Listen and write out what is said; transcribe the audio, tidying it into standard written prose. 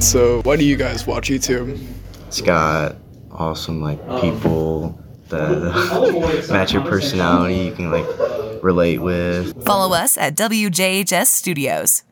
So why do you guys watch YouTube? It's got awesome people that match your personality. You can relate with. Follow us at WJHS Studios.